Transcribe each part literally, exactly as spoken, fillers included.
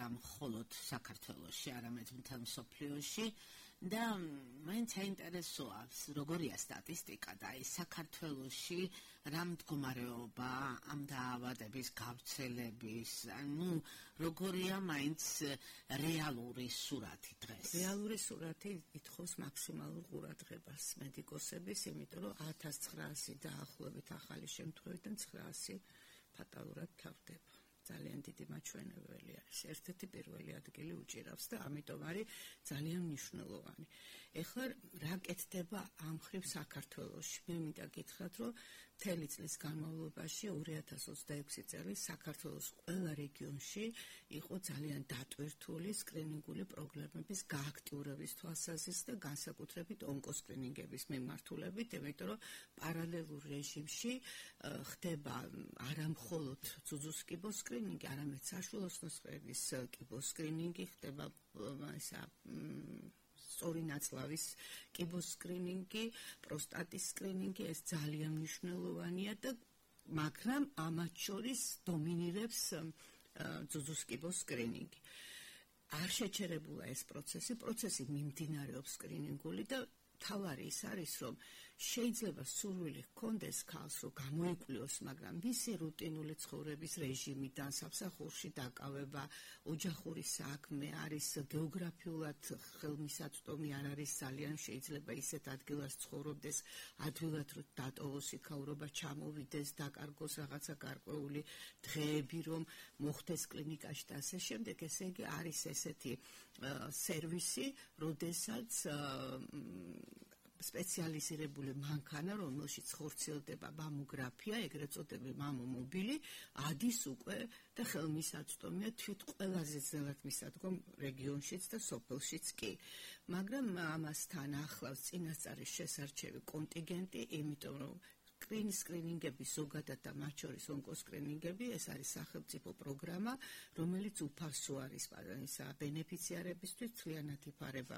არა მხოლოდ საქართველოში, არამედ მთელ მსოფლიოში და მაინც საინტერესოა როგორია სტატისტიკა და აი საქართველოში რა მდგომარეობა ამ დაავადების გავრცელების, ანუ როგორია მაინც რეალური სურათი დღეს. რეალური სურათი ითხოვს მაქსიმალურ ყურადღებას მედიკოსების, იმიტომ რომ ათას ცხრაასი დაახლოებით ახალი შემთხვევიდან ცხრაასი ფატალურად თავდება. ძალიან დიდი მაჩვენებელი არის. ერთ-ერთი პირველი ადგილი უჭირავს და ამიტომ არის ძალიან მნიშვნელოვანი. ეხლა რა კეთდება ამ მხრივ საქართველოში? მე მინდა გითხრათ, რომ მთელი წლის განმავლობაში ორი ათას ოცდაექვსი წელი საქართველოს ყველა რეგიონში იყო ძალიან დატვირთული სკრინინგული პროგრამების გააქტიურების თვალსაზრისით და განსაკუთრებით ონკოსკრინინგების მიმართულებით, იმიტომ რომ პარალელურ რეჟიმში ხდება არა მხოლოდ ძუძუს კიბოს სკრინინგი, არამედ საშუალო სნოსყრების კიბოს სკრინინგი ხდება ისა სწორი ნაწლავის კიბოს სკრინინგი, პროსტატის სკრინინგი, ეს ძალიან მნიშვნელოვანია და მაგრამ ამათ შორის დომინირებს ძუძუს კიბოს სკრინინგი. არ შეჩერებულა ეს პროცესი, პროცესი მიმდინარეობს სკრინინგული და თავარი ის არის, რომ შეიძლება სურვილი ჰქონდეს ქალს, რომ გამოიკვლიოს, მაგრამ მისი რუტინული ცხოვრების რეჟიმიდან სამსახურში დაკავება, ოჯახური საქმე არის გეოგრაფიულად ხელმისაწვდომი არ არის ძალიან, შეიძლება ისეთ ადგილას ცხოვრობდეს, ადვილად რომ დატოვოს იქაურობა, ჩამოვიდეს, დაკარგოს რაღაცა გარკვეული დღეები, რომ მოხდეს კლინიკაში და ასე შემდეგ, ესე იგი არის ესეთი სერვისი, როდესაც სპეციალიზირებული მანქანა, რომელშიც ხორციელდება მამოგრაფია, ეგრეთ წოდებული მამომობილი, ადის უკვე და ხელმისაწვდომია თვით ყველაზე ძნელად მისადგომ რეგიონშიც და სოფელშიც კი. მაგრამ ამასთან ახლავს წინასწარის შესარჩევი კონტინგენტი, იმიტომ რომ სკრინინგები ზოგადად და მათ შორის ონკოსკრინინგები, ეს არის სახელმწიფო პროგრამა, რომელიც უფასო არის ბენეფიციარებისთვის, თლიანად იფარება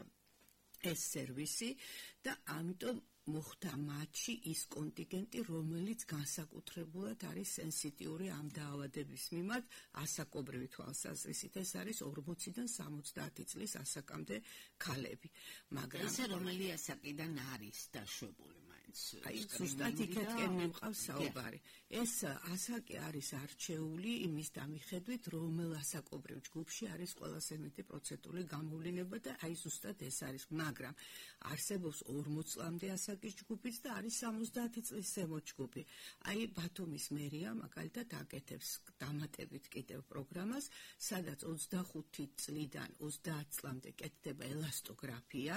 ეს სერვისი და ამიტომ მოხდა მათში ის კონტინგენტი, რომელიც განსაკუთრებულად არის სენსიტიური ამ დაავადების მიმართ ასაკობრივი თვალსაზრისით. ეს არის ორმოციდან სამოცდაათი წლის ასაკამდე ქალები. მაგრამ ესე რომელი ასაკიდან არის დაშვებული მაინც? აი, ზუსტად იქეთკენ მივყავს საუბარი. ეს ასაკი არის არჩეული იმის დამიხედვით, რომელ ასაკობრივ ჯგუფში არის ყველაზე მეტი პროცენტული გამოვლინება და აი ზუსტად ეს არის. მაგრამ არსებობს ორმოც წლამდე ასაკის ჯგუფიც და არის სამოცდაათი წლის ზემოთ ჯგუფი. აი ბათუმის მერია მაგალითად აკეთებს დამატებით კიდევ პროგრამას, სადაც ოცდახუთი წლიდან ოცდაათ წლამდე კეთდება ელასტოგრაფია,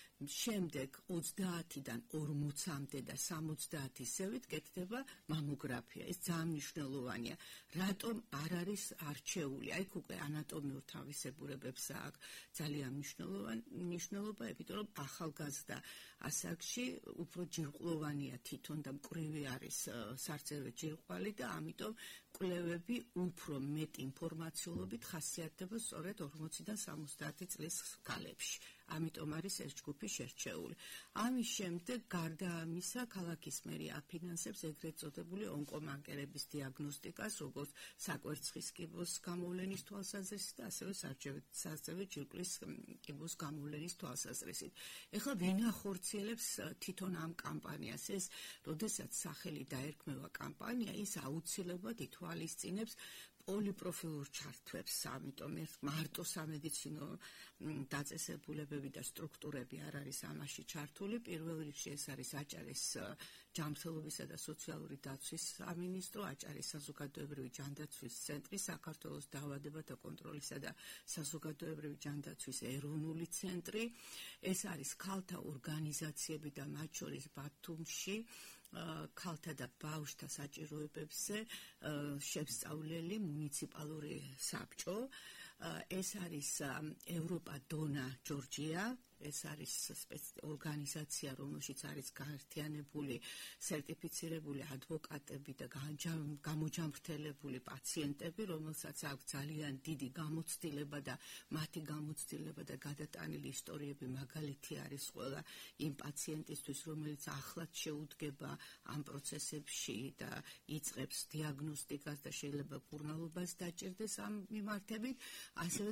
შემდეგ ოცდაათიდან ორმოცამდე და სამოცდაათის ზევით კეთდება მამოგრაფია. ეს ძალიან მნიშვნელოვანია. რატომ არ არის არჩეული? აი უკვე ანატომიურ თავისებურებებს აქვს ძალიან მნიშვნელობა, იმიტომ რომ ახალგაზრდა ასაკში უფრო ჯირყლოვანია თვითონ და მკვრივი არის სარწევე ჯირყვალი და ამიტომ კვლევები უფრო მეტ ინფორმაციულობით ხასიათდება სწორედ ორმოციდან სამოცდაათი წლის ქალებში. ამიტომ არის ეს ჯგუფი შერჩეული. ამის შემდეგ გარდა ამისა, ქალაქის მერია აფინანსებს ეგრეთ წოდებული ონკომანკერების დიაგნოსტიკას, როგორც საკვერცხის კიბოს გამოვლენის თვალსაზრისით და ასევე სარწევი ჯირკვლის კიბოს გამოვლენის თვალსაზრისით. ეხლა ვინ ახორციელებს თვითონ ამ კამპანიას? ეს, როდესაც სახელი დაერქმევა კამპანია, ის აუცილებლად ითვალისწინებს პოლიპროფილურ ჩართვებს, ამიტომ ეს მარტო სამედიცინო დაწესებულებები და სტრუქტურები არ არის ამაში ჩართული. პირველ რიგში ეს არის აჭარის ჯანმრთელობისა და სოციალური დაცვის სამინისტრო, აჭარის საზოგადოებრივი ჯანდაცვის ცენტრი, საქართველოს დაავადებათა კონტროლისა და საზოგადოებრივი ჯანდაცვის ეროვნული ცენტრი. ეს არის ქალთა ორგანიზაციები და მათ შორის ბათუმში ქალთა და ბავშვთა საჭიროებებზე შესწავლელი მუნიციპალური საბჭო. ეს არის ევროპა დონა ჯორჯია, ეს არის ორგანიზაცია, რომელშიც არის გაერთიანებული სერტიფიცირებული ადვოკატები და გამოჯამრთელებული პაციენტები, რომელსაც აქვს ძალიან დიდი გამოცდილება და მათი გამოცდილება და გადატანილი ისტორიები მაგალითი არის ყველა იმ პაციენტისთვის, რომელიც ახლად შეუდგება ამ პროცესებში და იწყებს დიაგნოსტიკას და შეიძლება მკურნალობას დაჭირდეს ამ მიმართებით, ასევე